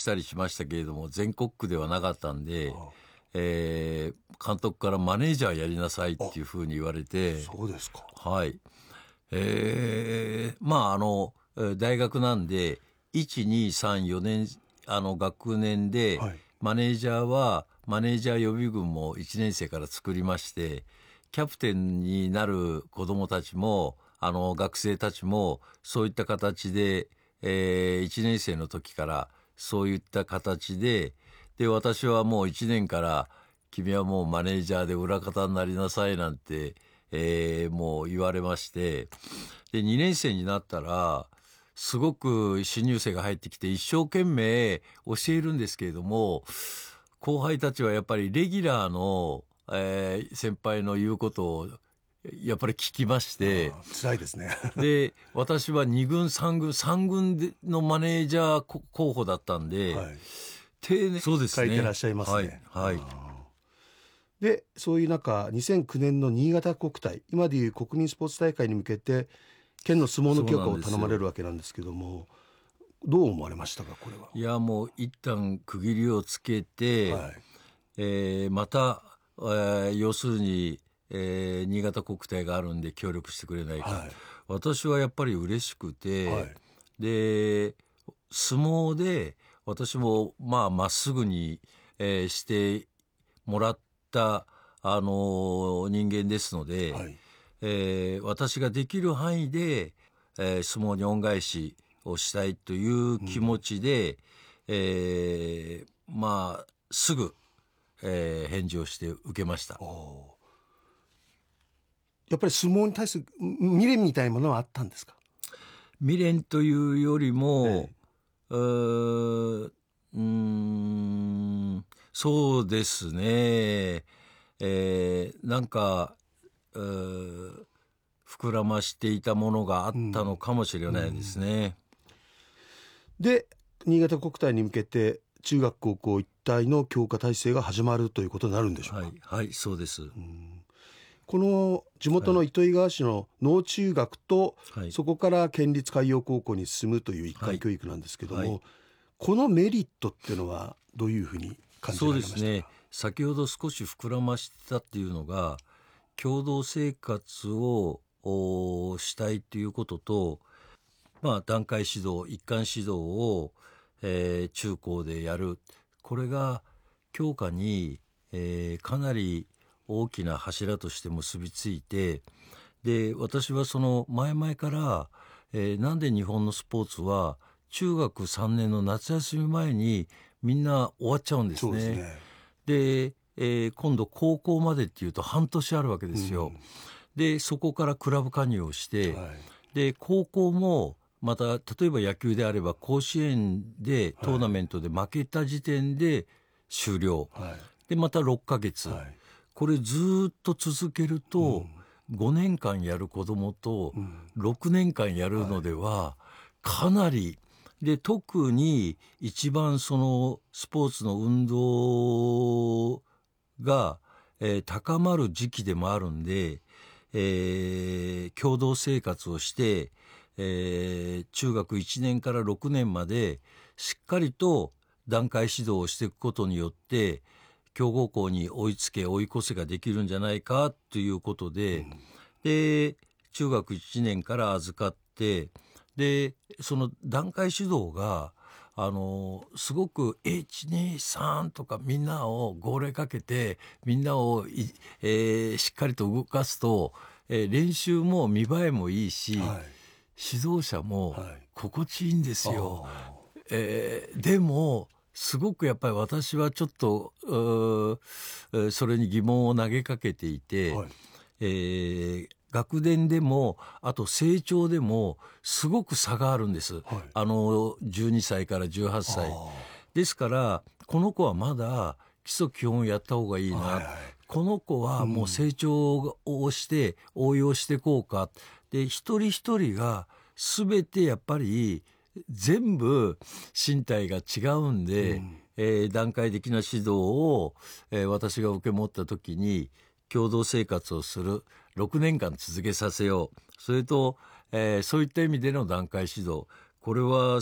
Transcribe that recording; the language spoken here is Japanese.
したりしましたけれども、全国区ではなかったんで、監督からマネージャーやりなさいっていうふうに言われて。 そうですか。 はい。大学なんで1、2、3、4年学年で、 はい、 マネージャーはマネージャー予備軍も1年生から作りまして、キャプテンになる子どもたちも学生たちもそういった形で、1年生の時からそういった形で、私はもう1年から君はもうマネージャーで裏方になりなさいなんて、もう言われまして、で2年生になったらすごく新入生が入ってきて一生懸命教えるんですけれども、後輩たちはやっぱりレギュラーの、先輩の言うことをやっぱり聞きまして、 辛いですね。 で私は2軍3軍のマネージャー候補だったんで、 はい、 丁寧そうですね、 書いてらっしゃいますね。 はい、 でそういう中、2009年の新潟国体、今でいう国民スポーツ大会に向けて県の相撲の強化を頼まれるわけなんですけども、どう思われましたか、これは。 いや、もう一旦区切りをつけて、 はい、 また、要するに、新潟国体があるんで協力してくれないか、 はい、 私はやっぱり嬉しくて、 はい、 で相撲で私もまっすぐに、してもらった人間ですので、 はい、 私ができる範囲で、相撲に恩返しをしたいという気持ちで、すぐ、返事をして受けました。 やっぱり相撲に対する未練みたいなものはあったんですか。 未練というよりも、そうですね、なんか膨らましていたものがあったのかもしれないですね。 で新潟国体に向けて中学高校一体の強化体制が始まるということになるんでしょうか。 はい、はい、そうです。 この地元の糸魚川市の農中学と、 はい、 そこから県立海洋高校に進むという一貫教育なんですけども、 はい、 このメリットっていうのはどういうふうに感じられましたか。 そうですね、先ほど少し膨らましたっていうのが、共同生活をしたいということと、段階指導一貫指導を、中高でやる、これが強化に、かなり大きな柱として結びついて、で私はその前々から、なんで日本のスポーツは中学3年の夏休み前にみんな終わっちゃうんですね。 そうですね。 で、今度高校までっていうと半年あるわけですよ。でそこからクラブ加入をして、で高校もまた例えば野球であれば甲子園でトーナメントで負けた時点で終了、でまた6ヶ月、これずっと続けると、5年間やる子どもと6年間やるのではかなりで、特に一番そのスポーツの運動が、高まる時期でもあるんで、共同生活をして、中学1年から6年までしっかりと段階指導をしていくことによって強豪校に追いつけ追い越せができるんじゃないかということで、で中学1年から預かって、でその段階指導がすごく123とかみんなを号令かけてみんなを、しっかりと動かすと、練習も見栄えもいいし、指導者も心地いいんですよ。でもすごくやっぱり私はちょっとそれに疑問を投げかけていて、学年でもあと成長でもすごく差があるんです、12歳から18歳ですから、この子はまだ基礎基本やった方がいいな、この子はもう成長をして応用していこうか、で一人一人が全てやっぱり全部身体が違うんで、段階的な指導を、私が受け持った時に共同生活をする6年間続けさせよう、それと、そういった意味での段階指導、これは